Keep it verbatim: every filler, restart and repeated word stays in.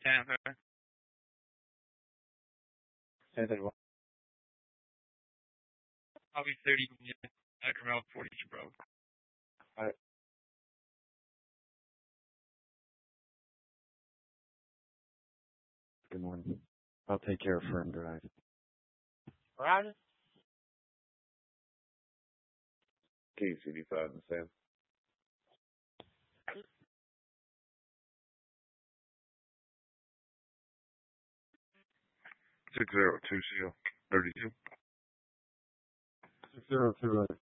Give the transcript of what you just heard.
Tampa. Say that what? I'll be thirty minutes at Carmel forty-two, bro. All right. Good morning. I'll take care of Firm Drive. Roger. K C D five and Sam. Six zero two zero thirty two. Six zero two.